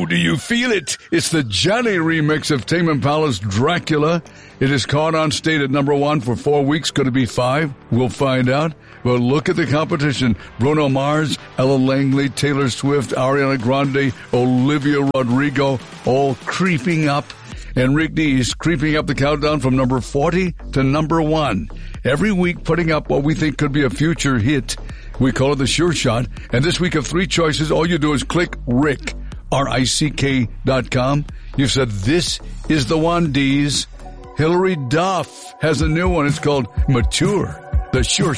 do you feel it? It's the Johnny remix of Tame Impala's Dracula. It is caught on state at number 1 for 4 weeks. Could it be 5? We'll find out. But look at the competition. Bruno Mars, Ella Langley, Taylor Swift, Ariana Grande, Olivia Rodrigo, all creeping up. And Rick Dees creeping up the countdown from number 40 to number 1. Every week putting up what we think could be a future hit. We call it the Sure Shot. And this week of 3 choices, all you do is click Rick, RICK.com. You've said, this is the one, Dees. Hillary Duff has a new one. It's called Mature, the Sure Shot.